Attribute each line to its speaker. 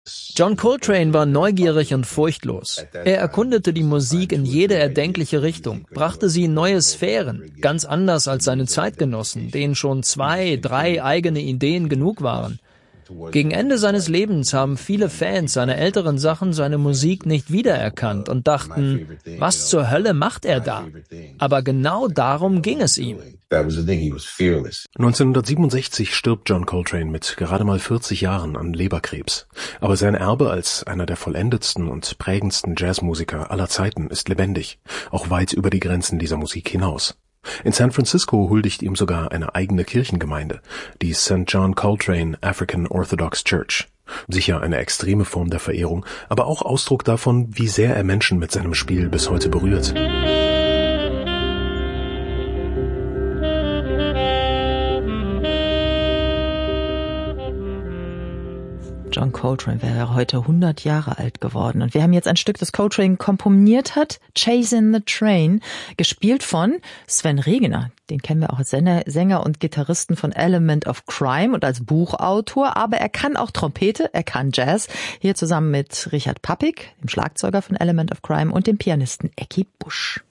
Speaker 1: John Coltrane war neugierig und furchtlos. Er erkundete die Musik in jede erdenkliche Richtung, brachte sie in neue Sphären, ganz anders als seine Zeitgenossen, denen schon 2, 3 eigene Ideen genug waren. Gegen Ende seines Lebens haben viele Fans seiner älteren Sachen seine Musik nicht wiedererkannt und dachten, was zur Hölle macht er da? Aber genau darum ging es ihm.
Speaker 2: 1967 stirbt John Coltrane mit gerade mal 40 Jahren an Leberkrebs. Aber sein Erbe als einer der vollendetsten und prägendsten Jazzmusiker aller Zeiten ist lebendig, auch weit über die Grenzen dieser Musik hinaus. In San Francisco huldigt ihm sogar eine eigene Kirchengemeinde, die St. John Coltrane African Orthodox Church. Sicher eine extreme Form der Verehrung, aber auch Ausdruck davon, wie sehr er Menschen mit seinem Spiel bis heute berührt.
Speaker 3: John Coltrane wäre heute 100 Jahre alt geworden. Und wir haben jetzt ein Stück, das Coltrane komponiert hat, Chasing the Train, gespielt von Sven Regener. Den kennen wir auch als Sänger und Gitarristen von Element of Crime und als Buchautor. Aber er kann auch Trompete, er kann Jazz. Hier zusammen mit Richard Pappig, dem Schlagzeuger von Element of Crime, und dem Pianisten Ecki Busch.